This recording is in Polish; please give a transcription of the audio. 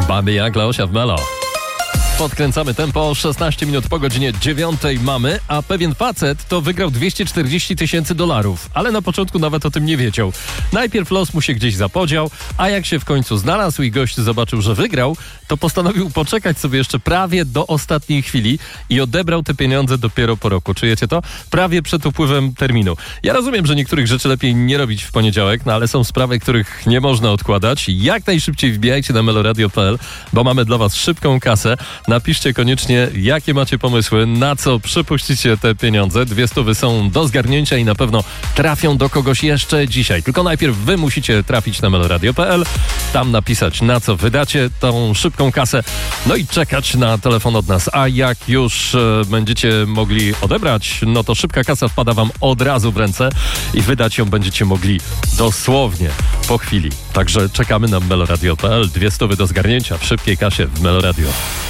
Baby jak Leosia w Melo. Podkręcamy tempo, 16 minut po godzinie 9 mamy, a pewien facet to wygrał $240,000, ale na początku nawet o tym nie wiedział. Najpierw los mu się gdzieś zapodział, a jak się w końcu znalazł i gość zobaczył, że wygrał, to postanowił poczekać sobie jeszcze prawie do ostatniej chwili i odebrał te pieniądze dopiero po roku. Czujecie to? Prawie przed upływem terminu. Ja rozumiem, że niektórych rzeczy lepiej nie robić w poniedziałek, no ale są sprawy, których nie można odkładać. Jak najszybciej wbijajcie na meloradio.pl, bo mamy dla was szybką kasę. Napiszcie koniecznie, jakie macie pomysły, na co przypuścicie te pieniądze. 200 są do zgarnięcia i na pewno trafią do kogoś jeszcze dzisiaj. Tylko najpierw wy musicie trafić na meloradio.pl, tam napisać, na co wydacie tą szybką kasę, no i czekać na telefon od nas. A jak już będziecie mogli odebrać, no to szybka kasa wpada wam od razu w ręce i wydać ją będziecie mogli dosłownie po chwili. Także czekamy na meloradio.pl. 200 do zgarnięcia w szybkiej kasie w Meloradio.